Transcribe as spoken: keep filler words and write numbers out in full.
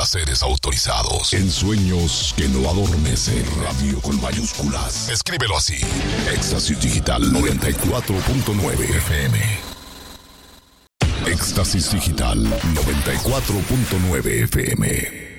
placeres autorizados. En sueños que no adormecen. Radio con mayúsculas. Escríbelo así. Éxtasis Digital noventa y cuatro punto nueve F M. Éxtasis Digital noventa y cuatro punto nueve F M.